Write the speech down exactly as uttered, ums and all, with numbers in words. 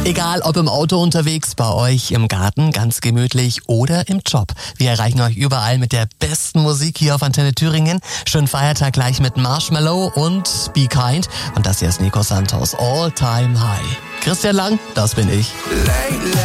Egal ob im Auto unterwegs, bei euch im Garten, ganz gemütlich oder im Job. Wir erreichen euch überall mit der besten Musik hier auf Antenne Thüringen. Schönen Feiertag gleich mit Marshmallow und Be Kind. Und das hier ist Nico Santos, All Time High. Christian Lang, das bin ich.